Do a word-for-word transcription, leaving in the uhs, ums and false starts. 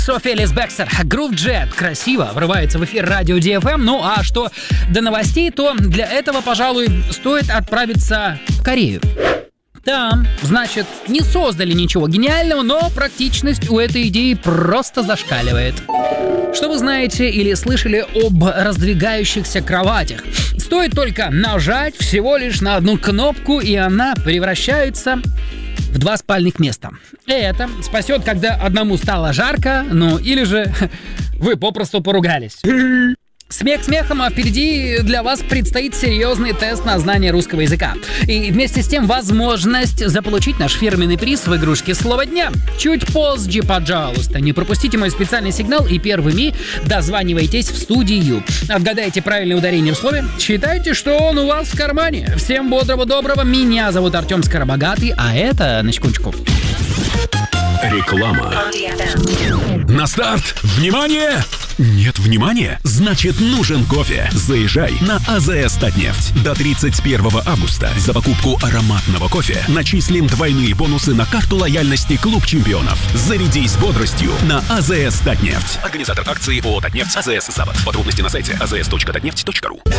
София Элис Бекстер, Groove Jet, красиво врывается в эфир радио ди эф эм. Ну а что до новостей, то для этого, пожалуй, стоит отправиться в Корею. Там, значит, не создали ничего гениального, но практичность у этой идеи просто зашкаливает. Что вы знаете или слышали об раздвигающихся кроватях? Стоит только нажать всего лишь на одну кнопку, и она превращается в два спальных места. И это спасет, когда одному стало жарко, ну или же вы попросту поругались. Смех смехом, а впереди для вас предстоит серьезный тест на знание русского языка. И вместе с тем возможность заполучить наш фирменный приз в игрушке «Слово дня». Чуть позже, пожалуйста. Не пропустите мой специальный сигнал и первыми дозванивайтесь в студию. Отгадайте правильное ударение в слове, считайте, что он у вас в кармане. Всем бодрого-доброго. Меня зовут Артем Скоробогатый, а это, на секундочку, реклама. На старт! Внимание! Нет внимания? Значит, нужен кофе. Заезжай на АЗС Татнефть. До тридцать первого августа за покупку ароматного кофе начислим двойные бонусы на карту лояльности Клуб Чемпионов. Зарядись бодростью на АЗС Татнефть. Организатор акции ООО «Татнефть», АЗС «Запад». Подробности на сайте а зэ эс точка татнефть точка ру.